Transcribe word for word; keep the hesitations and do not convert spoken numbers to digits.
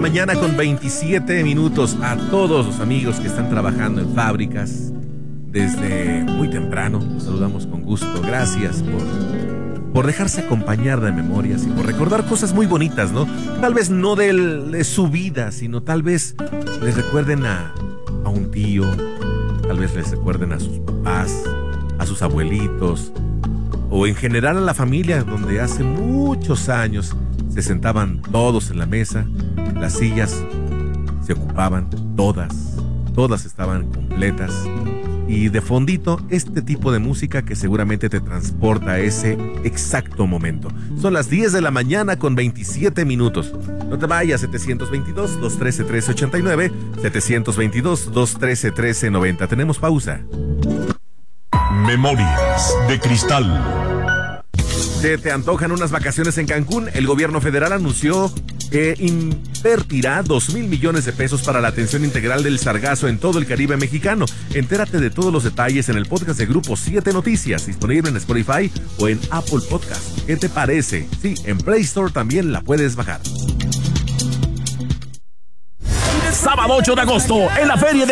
mañana con veintisiete minutos. A todos los amigos que están trabajando en fábricas desde muy temprano, los saludamos con gusto. Gracias por, por dejarse acompañar de memorias y por recordar cosas muy bonitas, ¿no? Tal vez no del, de su vida, sino tal vez les recuerden a, a un tío, tal vez les recuerden a sus papás, a sus abuelitos, o en general a la familia, donde hace muchos años se sentaban todos en la mesa, las sillas se ocupaban, todas, todas estaban completas, y de fondito este tipo de música que seguramente te transporta a ese exacto momento. Son las diez de la mañana con veintisiete minutos. No te vayas. Setecientos veintidós, doscientos trece, trece ochenta y nueve, setecientos veintidós, doscientos trece, trece noventa. Tenemos pausa. Memorias de Cristal. ¿Se te antojan unas vacaciones en Cancún? El gobierno federal anunció que invertirá dos mil millones de pesos para la atención integral del sargazo en todo el Caribe mexicano. Entérate de todos los detalles en el podcast de Grupo siete Noticias, disponible en Spotify o en Apple Podcast. ¿Qué te parece? Sí, en Play Store también la puedes bajar. Sábado ocho de agosto, en la Feria de